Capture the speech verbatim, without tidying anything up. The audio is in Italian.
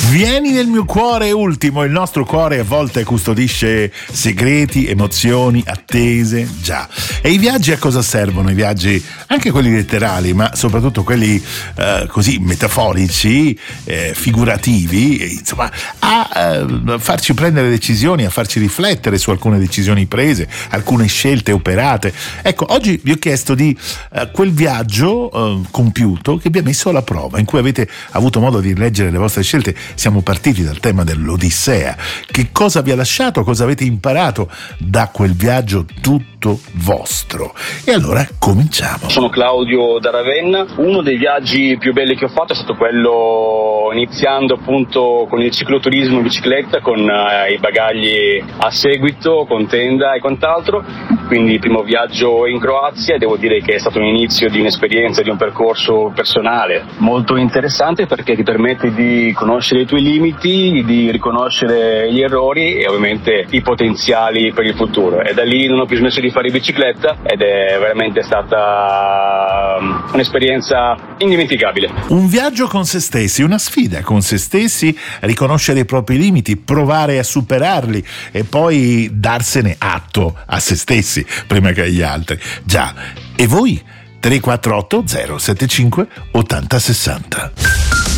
Vieni nel mio cuore ultimo, il nostro cuore a volte custodisce segreti, emozioni, attese, già. E i viaggi a cosa servono? I viaggi, anche quelli letterali, ma soprattutto quelli eh, così metaforici, eh, figurativi, insomma, a eh, farci prendere decisioni, a farci riflettere su alcune decisioni prese, alcune scelte operate. Ecco, oggi vi ho chiesto di eh, quel viaggio eh, compiuto che vi ha messo alla prova, in cui avete avuto modo di leggere le vostre scelte. Siamo partiti dal tema dell'Odissea. Che cosa vi ha lasciato? Cosa avete imparato da quel viaggio tutto vostro? E allora cominciamo. Sono Claudio da Ravenna. Uno dei viaggi più belli che ho fatto è stato quello iniziando appunto con il cicloturismo in bicicletta, con eh, i bagagli a seguito, con tenda e quant'altro. Quindi il primo viaggio in Croazia, e devo dire che è stato un inizio di un'esperienza, di un percorso personale molto interessante, perché ti permette di conoscere i tuoi limiti, di riconoscere gli errori e ovviamente i potenziali per il futuro. E da lì non ho più smesso di fare bicicletta ed è veramente stata un'esperienza indimenticabile. Un viaggio con se stessi, una sfida con se stessi, riconoscere i propri limiti, provare a superarli e poi darsene atto a se stessi prima che agli altri. Già, e voi? tre quattro otto zero sette cinque ottanta sessanta.